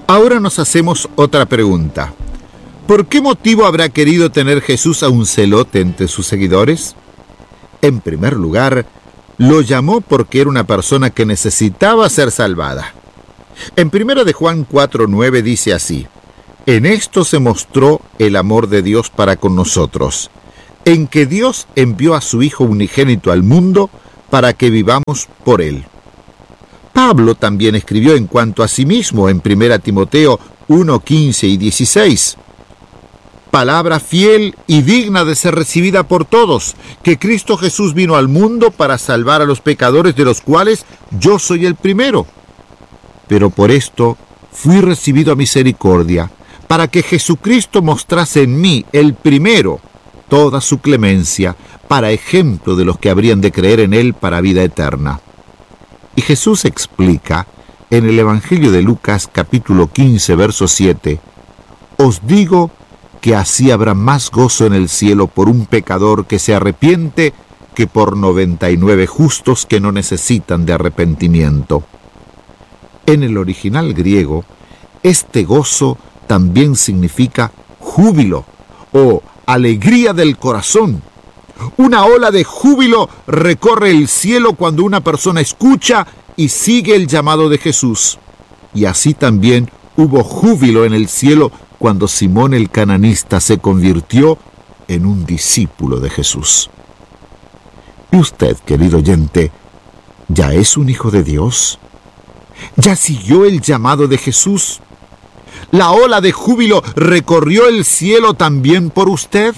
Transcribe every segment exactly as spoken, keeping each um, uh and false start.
Ahora nos hacemos otra pregunta. ¿Por qué motivo habrá querido tener Jesús a un celote entre sus seguidores? En primer lugar, lo llamó porque era una persona que necesitaba ser salvada. En primera de Juan cuatro nueve dice así: en esto se mostró el amor de Dios para con nosotros, en que Dios envió a su Hijo unigénito al mundo para que vivamos por él. Pablo también escribió en cuanto a sí mismo en primera Timoteo uno quince y dieciséis: palabra fiel y digna de ser recibida por todos, que Cristo Jesús vino al mundo para salvar a los pecadores, de los cuales yo soy el primero. Pero por esto fui recibido a misericordia, para que Jesucristo mostrase en mí, el primero, toda su clemencia, para ejemplo de los que habrían de creer en él para vida eterna. Y Jesús explica en el Evangelio de Lucas capítulo quince, verso siete: os digo que así habrá más gozo en el cielo por un pecador que se arrepiente que por noventa y nueve justos que no necesitan de arrepentimiento. En el original griego, este gozo también significa júbilo o alegría del corazón. Una ola de júbilo recorre el cielo cuando una persona escucha y sigue el llamado de Jesús. Y así también hubo júbilo en el cielo cuando Simón el cananista se convirtió en un discípulo de Jesús. ¿Y usted, querido oyente, ya es un hijo de Dios? ¿Ya siguió el llamado de Jesús? ¿La ola de júbilo recorrió el cielo también por usted?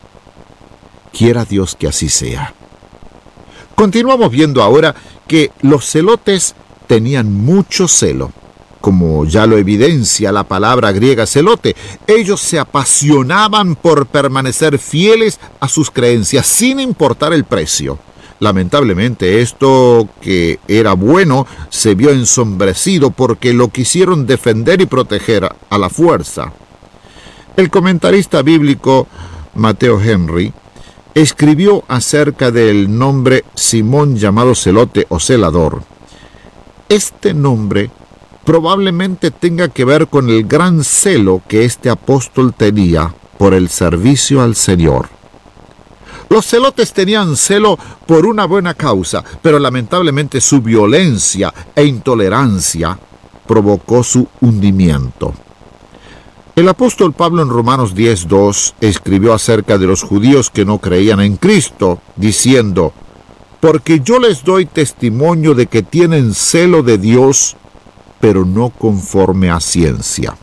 Quiera Dios que así sea. Continuamos viendo ahora que los celotes tenían mucho celo. Como ya lo evidencia la palabra griega celote, ellos se apasionaban por permanecer fieles a sus creencias sin importar el precio. Lamentablemente, esto que era bueno se vio ensombrecido porque lo quisieron defender y proteger a la fuerza. El comentarista bíblico Mateo Henry escribió acerca del nombre Simón llamado celote o celador. Este nombre probablemente tenga que ver con el gran celo que este apóstol tenía por el servicio al Señor. Los celotes tenían celo por una buena causa, pero lamentablemente su violencia e intolerancia provocó su hundimiento. El apóstol Pablo en Romanos diez dos escribió acerca de los judíos que no creían en Cristo, diciendo: porque yo les doy testimonio de que tienen celo de Dios, pero no conforme a ciencia.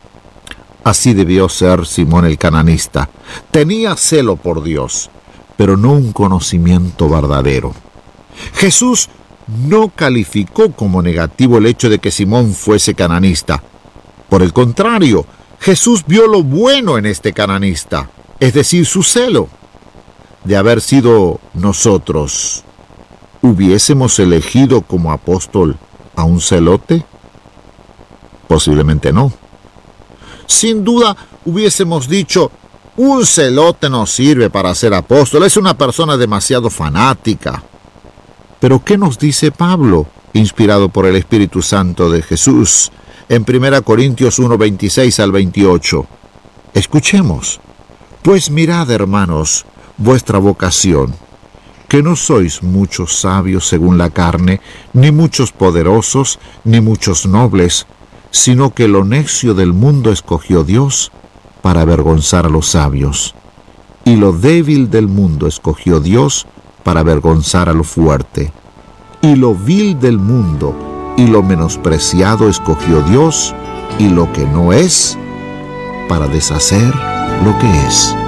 Así debió ser Simón el cananista. Tenía celo por Dios, pero no un conocimiento verdadero. Jesús no calificó como negativo el hecho de que Simón fuese cananista. Por el contrario, Jesús vio lo bueno en este cananista, es decir, su celo. De haber sido nosotros, ¿hubiésemos elegido como apóstol a un celote? Posiblemente no. Sin duda hubiésemos dicho: un celote no sirve para ser apóstol, es una persona demasiado fanática. Pero ¿qué nos dice Pablo, inspirado por el Espíritu Santo de Jesús, en primera Corintios uno veintiséis al veintiocho? Escuchemos: pues mirad, hermanos, vuestra vocación, que no sois muchos sabios según la carne, ni muchos poderosos, ni muchos nobles, sino que lo necio del mundo escogió Dios para avergonzar a los sabios, y lo débil del mundo escogió Dios para avergonzar a lo fuerte, y lo vil del mundo y lo menospreciado escogió Dios, y lo que no es, para deshacer lo que es,